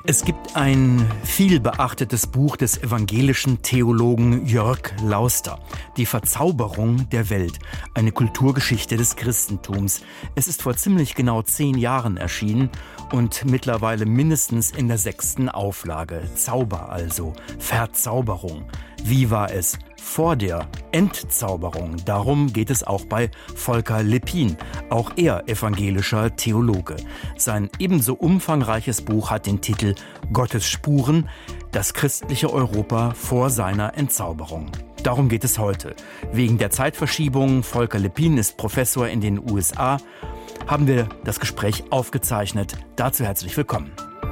Es gibt ein viel beachtetes Buch des evangelischen Theologen Jörg Lauster, Die Verzauberung der Welt, eine Kulturgeschichte des Christentums. Es ist vor ziemlich genau 10 Jahren erschienen und mittlerweile mindestens in der 6. Auflage. Zauber also, Verzauberung. Wie war es vor der Entzauberung? Darum geht es auch bei Volker Leppin, auch er evangelischer Theologe. Sein ebenso umfangreiches Buch hat den Titel Gottes Spuren, das christliche Europa vor seiner Entzauberung. Darum geht es heute. Wegen der Zeitverschiebung, Volker Leppin ist Professor in den USA, haben wir das Gespräch aufgezeichnet. Dazu herzlich willkommen.